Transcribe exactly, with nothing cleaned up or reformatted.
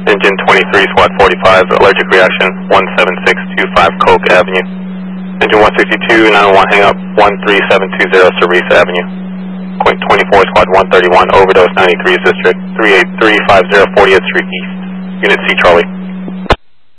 Engine twenty-three, Squad forty-five, allergic reaction, one seven six two five Coke Avenue. Engine one sixty-two, nine one one hang up, one three seven two zero Cerise Avenue. Point twenty-four, Squad one thirty-one, overdose ninety-threes District, three eight three five zero fortieth Street East. Unit C, Charlie.